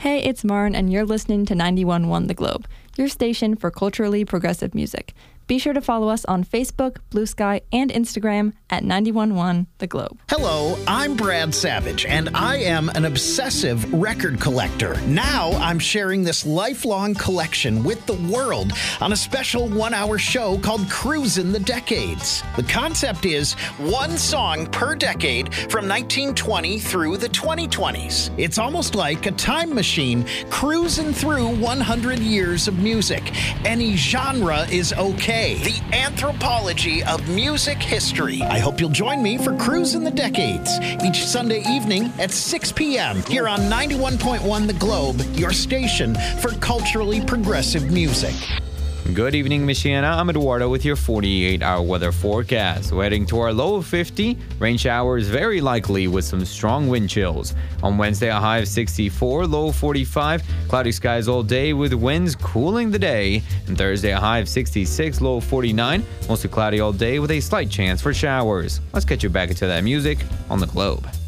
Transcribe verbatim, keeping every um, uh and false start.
Hey, it's Marn, and you're listening to ninety-one point one The Globe, your station for culturally progressive music. Be sure to follow us on Facebook, Blue Sky, and Instagram at ninety-one point one The Globe. Hello, I'm Brad Savage, and I am an obsessive record collector. Now I'm sharing this lifelong collection with the world on a special one-hour show called Cruisin' the Decades. The concept is one song per decade from nineteen twenty through the twenty twenties. It's almost like a time machine cruising through one hundred years of music. Any genre is okay. The anthropology of music history. I hope you'll join me for Cruisin' the Decades each Sunday evening at six p.m. here on ninety-one point one The Globe, your station for culturally progressive music. Good evening, Michiana. I'm Eduardo with your forty-eight hour weather forecast. We're heading to our low of fifty. Rain showers very likely with some strong wind chills. On Wednesday, a high of sixty-four, low of forty-five. Cloudy skies all day with winds cooling the day. And Thursday, a high of sixty-six, low of forty-nine. Mostly cloudy all day with a slight chance for showers. Let's get you back into that music on The Globe.